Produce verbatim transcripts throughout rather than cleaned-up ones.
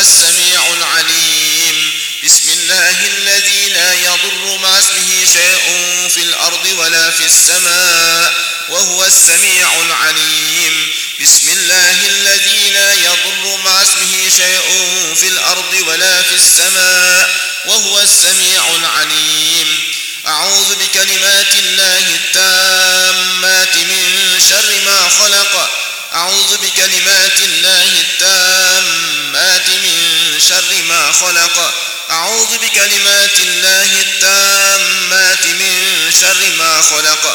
السميع العليم. بسم الله الذي لا يضر مع اسمه شيء في الأرض ولا في السماء وهو السميع العليم. بسم الله الذي لا يضر مع اسمه شيء في الأرض ولا في السماء وهو السميع العليم. أعوذ بكلمات الله التامات من شر ما خلق. أعوذ بكلمات الله التامات من شر ما خلق. أعوذ بكلمات الله التامات من شر ما خلق.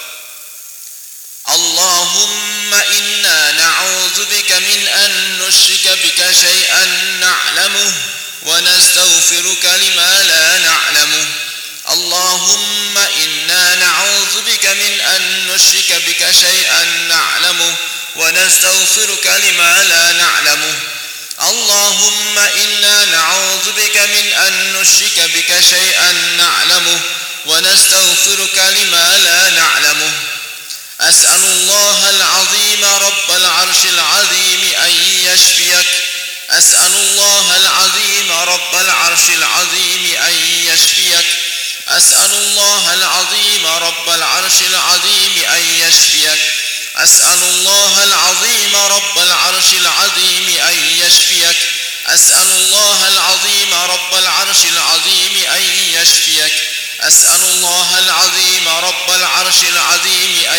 اللهم إنا نعوذ بك من أن نشرك بك شيئا نعلمه ونستغفرك لما لا نعلمه. اللهم إنا نعوذ بك من أن نشرك بك شيئا نعلمه ونستغفرك لما لا نعلمه. اللهم إنا نعوذ بك من أن نشرك بك شيئا نعلمه ونستغفرك لما لا نعلمه. أسأل الله العظيم رب العرش العظيم أن يشفيك. أسأل الله العظيم رب العرش العظيم أن يشفيك. أسأل الله العظيم رب العرش العظيم أن يشفيك. أسأل الله العظيم رب العرش العظيم أن يشفيك. أسأل الله العظيم رب العرش العظيم أن يشفيك. أسأل الله العظيم رب العرش العظيم أن